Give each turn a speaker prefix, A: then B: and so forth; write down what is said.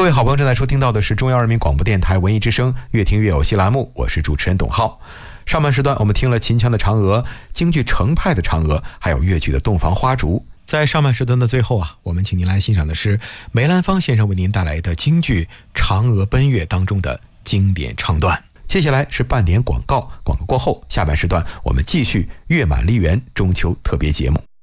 A: 位好朋友正在收听到的是中央人民广播电台文艺之声越听越有戏栏目，我是主持人董浩。上半时段我们听了秦腔的嫦娥、京剧程派的嫦娥，还有越剧的洞房花烛。在上半时段的最后我们请您来欣赏的是梅兰芳先生为您带来的京剧《嫦娥奔月》当中的经典唱段。接下来是半点广告，广告过后，下半时段我们继续月满梨园中秋特别节目。